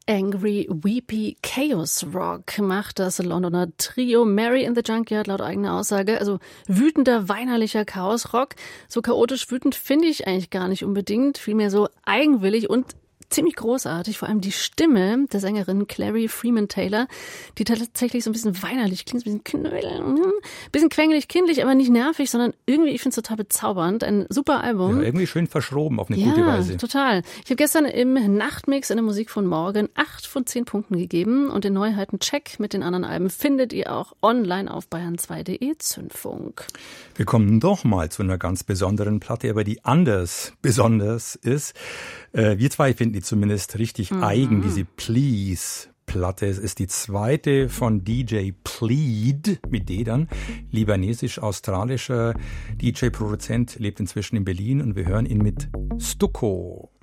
Angry, Weepy Chaos Rock macht das Londoner Trio Mary in the Junkyard laut eigener Aussage. Also wütender, weinerlicher Chaos-Rock. So chaotisch wütend finde ich eigentlich gar nicht unbedingt. Vielmehr so eigenwillig und ziemlich großartig, vor allem die Stimme der Sängerin Clary Freeman Taylor, die tatsächlich so ein bisschen weinerlich klingt, ein bisschen quengelig, kindlich, aber nicht nervig, sondern irgendwie, ich finde es total bezaubernd. Ein super Album. Ja, irgendwie schön verschroben auf eine gute Weise. Ja, total. Ich habe gestern im Nachtmix in der Musik von morgen 8 von 10 Punkten gegeben und den Neuheiten-Check mit den anderen Alben findet ihr auch online auf bayern2.de Zündfunk. Wir kommen doch mal zu einer ganz besonderen Platte, aber die anders besonders ist. Wir zwei finden die zumindest richtig eigen, diese Please-Platte. Es ist die zweite von DJ Plead, mit D dann, libanesisch-australischer DJ-Produzent, lebt inzwischen in Berlin und wir hören ihn mit Stucco.